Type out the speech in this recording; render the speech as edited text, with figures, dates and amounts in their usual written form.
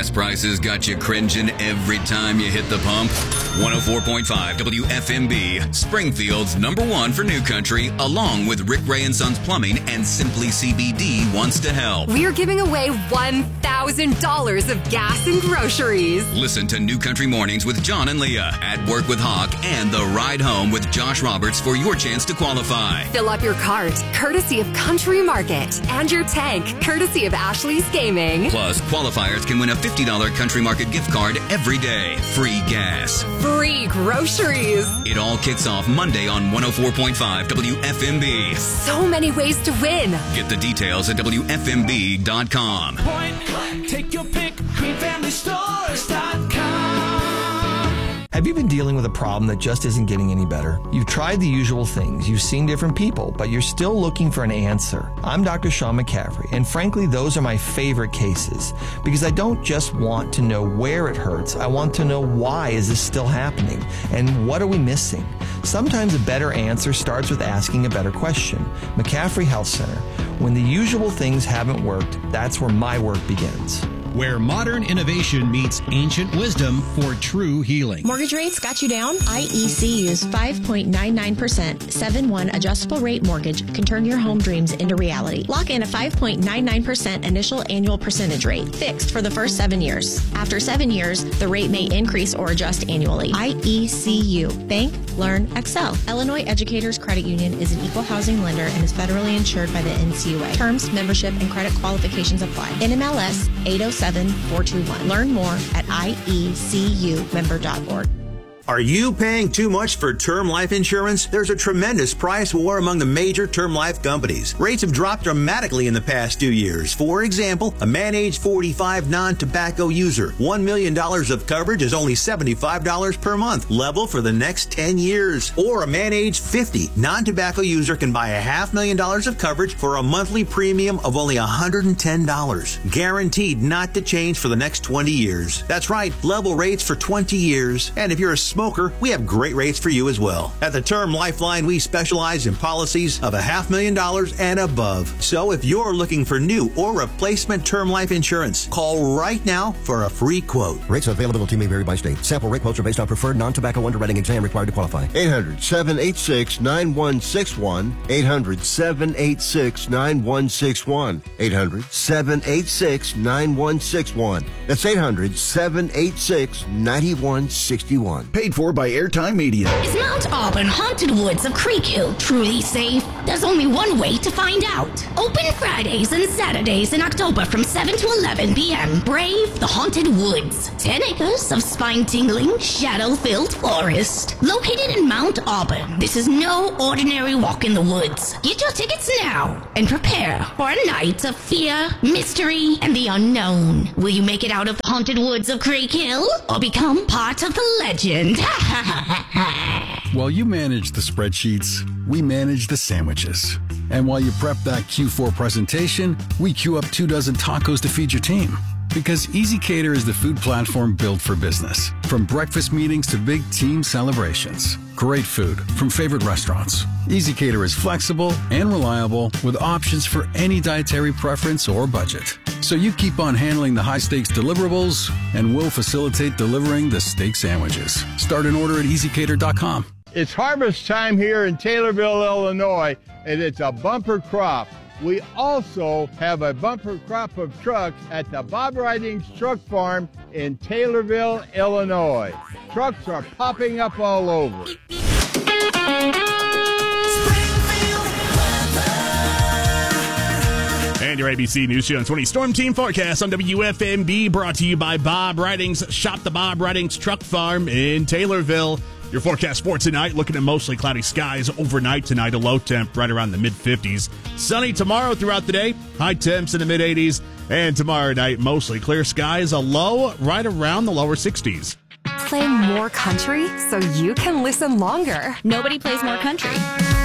Gas prices got you cringing every time you hit the pump? 104.5 WFMB, Springfield's #1 for New Country, along with Rick Ray and Sons Plumbing and Simply CBD wants to help. We're giving away $1,000 of gas and groceries. Listen to New Country Mornings with John and Leah, At Work with Hawk, and The Ride Home with Josh Roberts for your chance to qualify. Fill up your cart, courtesy of Country Market, and your tank, courtesy of Ashley's Gaming. Plus, qualifiers can win a $50 Country Market gift card every day. Free gas. Free groceries. It all kicks off Monday on 104.5 WFMB. So many ways to win. Get the details at WFMB.com. Point blank, take your pick, QueenFamilyStores.com. Have you been dealing with a problem that just isn't getting any better? You've tried the usual things, you've seen different people, but you're still looking for an answer. I'm Dr. Sean McCaffrey, and frankly, those are my favorite cases, because I don't just want to know where it hurts, I want to know why is this still happening, and what are we missing? Sometimes a better answer starts with asking a better question. McCaffrey Health Center. When the usual things haven't worked, that's where my work begins. Where modern innovation meets ancient wisdom for true healing. Mortgage rates got you down? IECU's 5.99% 7-1 adjustable rate mortgage can turn your home dreams into reality. Lock in a 5.99% initial annual percentage rate, fixed for the first 7 years. After 7 years, the rate may increase or adjust annually. IECU. Bank, learn, excel. Illinois Educators Credit Union is an equal housing lender and is federally insured by the NCUA. Terms, membership, and credit qualifications apply. NMLS 807-421. Learn more at iecumember.org. Are you paying too much for term life insurance? There's a tremendous price war among the major term life companies. Rates have dropped dramatically in the past 2 years. For example, a man age 45 non-tobacco user, $1 million of coverage is only $75 per month, level for the next 10 years. Or a man age 50 non-tobacco user can buy $500,000 of coverage for a monthly premium of only $110, guaranteed not to change for the next 20 years. That's right, level rates for 20 years. And if you're a smoker, we have great rates for you as well. At the Term Lifeline, we specialize in policies of $500,000 and above. So if you're looking for new or replacement term life insurance, call right now for a free quote. Rates and availability may vary by state. Sample rate quotes are based on preferred non-tobacco underwriting exam required to qualify. 800-786-9161. 800-786-9161. 800-786-9161. That's 800-786-9161. Paid for by Airtime Media. Is Mount Auburn Haunted Woods of Creek Hill truly safe? There's only one way to find out. Open Fridays and Saturdays in October from 7 to 11 p.m. Brave the Haunted Woods. 10 acres of spine-tingling, shadow-filled forest. Located in Mount Auburn, this is no ordinary walk in the woods. Get your tickets now and prepare for a night of fear, mystery, and the unknown. Will you make it out of the Haunted Woods of Creek Hill or become part of the legend? While you manage the spreadsheets, we manage the sandwiches. And while you prep that Q4 presentation, we queue up 24 tacos to feed your team. Because Easy Cater is the food platform built for business. From breakfast meetings to big team celebrations. Great food from favorite restaurants. Easy Cater is flexible and reliable with options for any dietary preference or budget. So you keep on handling the high-stakes deliverables, and we'll facilitate delivering the steak sandwiches. Start an order at easycater.com. It's harvest time here in Taylorville, Illinois, and it's a bumper crop. We also have a bumper crop of trucks at the Bob Ridings Truck Farm in Taylorville, Illinois. Trucks are popping up all over. And your ABC News Channel 20 Storm Team Forecast on WFMB, brought to you by Bob Ridings. Shop the Bob Ridings Truck Farm in Taylorville. Your forecast for tonight, looking at mostly cloudy skies overnight tonight, a low temp right around the mid-50s. Sunny tomorrow throughout the day, high temps in the mid-80s. And tomorrow night, mostly clear skies, a low right around the lower 60s. Play more country so you can listen longer. Nobody plays more country.